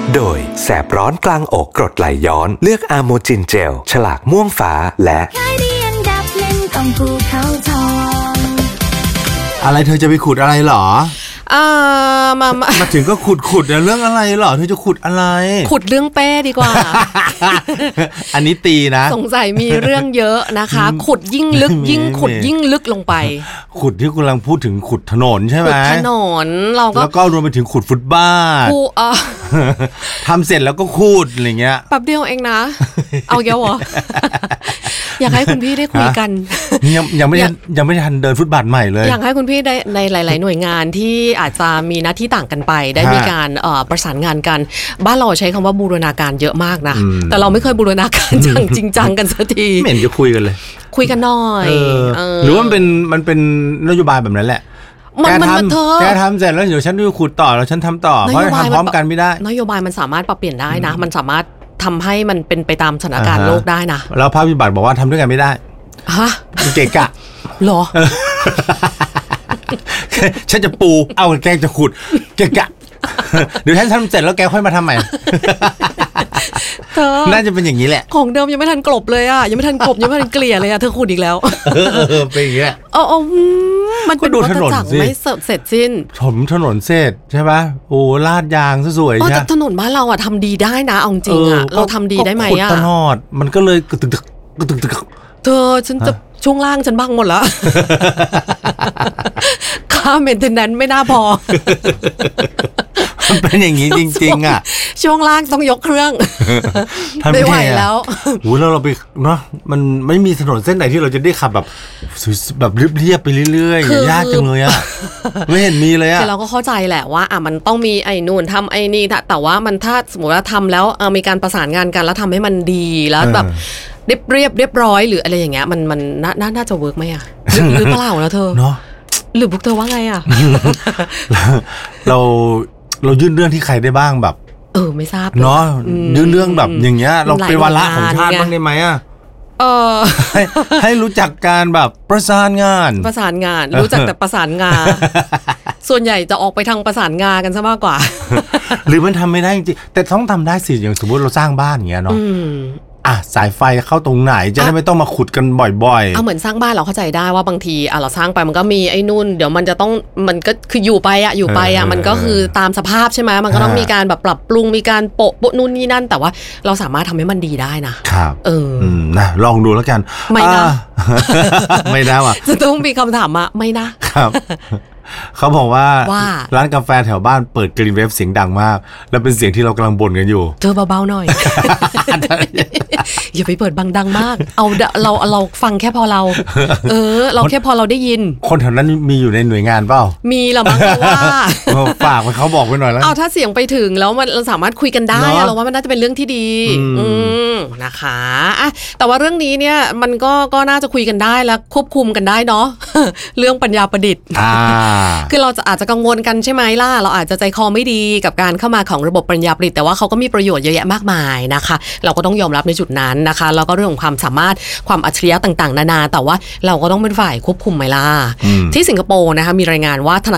โดยแสบร้อนกลางอกกรดไหลย้อนเลือกอาโมจินเจลฉลากม่วงฟ้าและอะไรเธอจะไปขุดอะไรหรอมาถึงก็ขุดเรื่องอะไรหรอเธอจะขุดอะไรขุดเรื่องเป้ดีกว่าอันนี้ตีนะสงสัยมีเรื่องเยอะนะคะขุดยิ่งลึกยิ่งขุดยิ่งลึกลงไปขุดที่กำลังพูดถึงขุดถนนใช่ไหมขุดถนนแล้วก็รวมไปถึงขุดฟุตบาททำเสร็จแล้วก็ขุดอะไรเงี้ยแป๊บเดียวเองนะเอาเยอะเหรอ อยากให้คุณพี่ได้คุยกันยังไม่ทันเดินฟุตบาทใหม่เลยอยากให้คุณพี่ได้ในหลายๆหน่วยงานที่อาจจะมีหน้าที่ต่างกันไปได้มีการประสานงานกันบ้านเราใช้คำว่าบูรณาการเยอะมากนะแต่เราไม่เคยบูรณาการจริงจังกันสักทีไม่เห็นจะคุยกันเลยคุยกันหน่อยหรือว่ามันเป็นนโยบายแบบนั้นแหละแกทำเสร็จแล้วเดี๋ยวฉันดูขุดต่อแล้วฉันทำต่อเพราะทำพร้อมกันไม่ได้นโยบายมันสามารถปรับเปลี่ยนได้นะมันสามารถทำให้มันเป็นไปตามสถานการณ์โลกได้นะแล้วภาคปฏิบัติบอกว่าทำด้วยกันไม่ได้ฮะเกะกะหรอฉันจะปูเอาแกจะขุดเกะกะเดี๋ยวฉันทำเสร็จแล้วแกค่อยมาทำใหม่น่าจะเป็นอย่างนี้แหละของเดิมยังไม่ทันกลบเลยอ่ะยังไม่ทันกลบยังไม่ทันเกลี่ยเลยอ่ะเธอขุดอีกแล้วเป็นอย่างเงี้ยมันเป็นวัฏจักรไม่เสร็จสิ้นถนนเสร็จใช่ปะโอ้ลาดยางสวยๆใช่แต่ถนนบ้านเราอ่ะทำดีได้นะเอาจริงอ่ะเราทำดีได้ไหมอ่ะขุดตลอดมันก็เลยกึกเธอฉันจะช่วงล่างฉันบังหมดแล้วค่าเมนเทนแนนซ์ไม่น่าพอมันเป็นอย่างนี้จริงๆอ่ะช่วงล่างต้องยกเครื่องไม่ไหวแล้วโอ้แล้วเราไปเนาะมันไม่มีถนนเส้นไหนที่เราจะได้ขับแบบเรียบๆไปเรื่อยๆยากจังเลยอ่ะไม่เห็นมีเลยอ่ะเราก็เข้าใจแหละว่ามันต้องมีไอ้นู่นทำไอ้นี่แต่ว่ามันถ้าสมมติว่าทำแล้วมีการประสานงานกันแล้วทำให้มันดีแล้วแบบเรียบร้อยหรืออะไรอย่างเงี้ยมันน่าจะเวิร์กไหมอ่ะหรือเปล่านะเธอเนาะหรือพวกเธอว่าไงอ่ะเรายื่นเรื่องที่ใครได้บ้างแบบไม่ทราบเนาะยื่นเรื่องแบบอย่างเงี้ยเราเป็นวาระของชาติบ้างได้ไหมอ่ะให้รู้จักการแบบประสานงานรู้จักแต่ประสานงานส่วนใหญ่จะออกไปทางประสานงานกันซะมากกว่าหรือมันทำไม่ได้จริงแต่ต้องทำได้สิอย่างสมมติเราสร้างบ้านอย่างเงี้ยเนาะสายไฟเข้าตรงไหนจะได้ไม่ต้องมาขุดกันบ่อยๆเหมือนสร้างบ้านเราเข้าใจได้ว่าบางทีเราสร้างไปมันก็มีไอ้นู่นเดี๋ยวมันก็คืออยู่ไปมันก็คือตามสภาพใช่ไหมมันก็ต้องมีการแบบปรับปรุงมีการโปะนู่นนี่นั่นแต่ว่าเราสามารถทำให้มันดีได้นะครับนะลองดูแล้วกันไม่นะไม่ได้ว่ะจะต้องมีคำถามไม่นะครับเขาบอกว่าร้านกาแฟแถวบ้านเปิดกรีนเวฟเสียงดังมากแล้วเป็นเสียงที่เรากำลังบ่นกันอยู่เธอเบาๆหน่อย อย่าไปเปิดดังมากเราฟังแค่พอเราเราแค่พอเราได้ยินคนแถวนั้นมีอยู่ในหน่วยงานเปล่ามีหรอมั้งว่าฝากเขาบอกไว้หน่อยแล้วถ้าเสียงไปถึงแล้วเราสามารถคุยกันได้เราว่ามันน่าจะเป็นเรื่องที่ดีนะคะแต่ว่าเรื่องนี้เนี่ยมันก็น่าจะคุยกันได้และควบคุมกันได้เนาะเรื่องปัญญาประดิษฐ์คือเราอาจจะกังวลกันใช่ไหมล่ะเราอาจจะใจคอไม่ดีกับการเข้ามาของระบบปัญญาประดิษฐ์แต่ว่าเขาก็มีประโยชน์เยอะแยะมากมายนะคะเราก็ต้องยอมรับในจุดนั้นนะคะแล้วก็เรื่องของความสามารถความอัจฉริยะต่างๆนานาแต่ว่าเราก็ต้องเป็นฝ่ายควบคุมไหมล่ะที่สิงคโปร์นะคะมีรายงานว่า